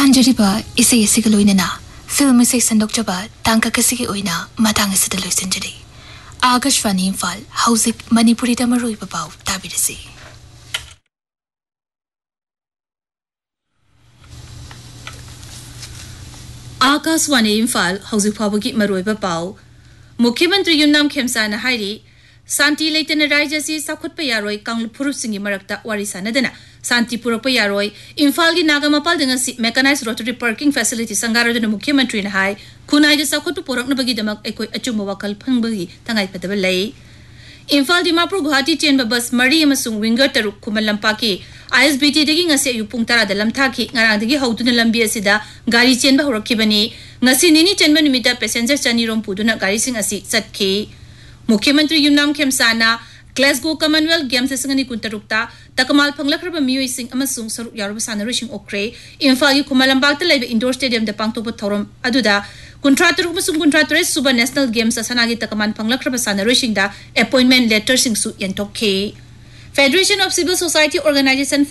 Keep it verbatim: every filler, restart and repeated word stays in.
ꯄꯥꯟꯖꯔꯤꯕ ꯏꯁꯩ ꯑꯁꯤꯒ ꯂꯣꯏꯅꯅ ꯐꯤꯜꯝ ꯏꯁꯩ ꯁꯟꯗꯣꯛꯆꯕ ꯇꯥꯡꯀꯛ ꯑꯁꯤꯒꯤ ꯑꯣꯏꯅ ꯃꯇꯥꯡ ꯑꯁꯤꯗ ꯂꯣꯏꯁꯤꯟꯖꯔꯤ꯫ आकाशवाणी इम्फाल हौजिक मणिपुरीदा मरुइबा पाउ ताबिरसि। आकाशवाणी इम्फाल हौजिक फाबगी मरुइबा पाउ मुख्यमंत्री युमनाम खेमसाना हाइरी शांति लेतन राज्य से साखुटपा यारोय कांग्लुप फुरुपसिंगी मरक्ता वारी सानदना शांति पुरक्पा यारोय इम्फाल की नागामपाल दंगसी मेकानाइज रोटरी पार्किंग फैसिलिटी संगारदना मुख्यमंत्री ना हाय खुनाइद साखुटपा पुरक्नबगी दमक एकोय अचुम वखल फंगबगी तंगाइ फदबा लई। इम्फाल दिमापुर गुवाहाटी चेनबा बस मरी अमसुंग winger तरुक Khuman लंपाकी ISBT दगी ngasi ayu pung tara da lamthaki ngarang dagi hauduna lambi asida gari chenba horakhibani ngasi nini chenba numita passenger chani rom puduna gari sing asi chatki। मुख्यमंत्री Yumnam खेमसाना Glasgow Commonwealth games संगनी कुंतरुक्ता तकमाल फंगलखरबा मियोय सिंग अमसुंग सरुक यारबा सानरोइसिंग ओक्रे इम्फाल की खुमलंबागता लेबे indoor stadium दा पांगतोप थौरम अदुदा कुंट्रा तरुक मसुंग कुंट्रा तरे सुबह national games सनागी तकमान फंगलखरबा सानरोइसिंग दा अपॉइंटमेंट लेटर सिंग सु यंतोखे। Federation of civil society organisation